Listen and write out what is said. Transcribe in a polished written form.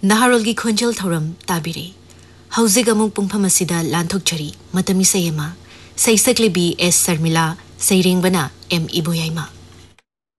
Naharolgi khonjal thoram tabiri. Hauzik amuk pungpham asida lanthokchari matami sayema. Saisaklebi S Sarmila Sairengbana M Iboyaima.